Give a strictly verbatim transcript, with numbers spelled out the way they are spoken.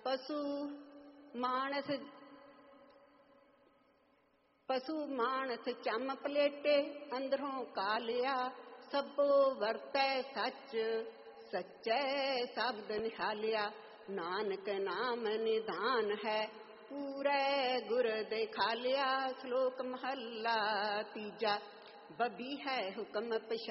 ਪਸ਼ੂ ਮਾਨਸ ਪਸ਼ੂ ਮਾਨਸ ਚੰਮ ਪਲੇਟੇ ਅੰਦਰੋਂ ਕਾਲਿਆ। ਸਭੋ ਵਰਤੈ ਸੱਚ ਸੱਚੈ ਸ਼ਬਦ ਨਿਹਾਲਿਆ। ਨਾਨਕ ਨਾਮ ਨਿਧਾਨ ਹੈ ਪੂਰੇ ਗੁਰ ਦੇ ਖਾਲਿਆ। ਸ਼ਲੋਕ ਮਹੱਲਾ ਤੀਜਾ। ਬਬੀ ਹੈ ਹੁਕਮ ਪਛਾਨੈ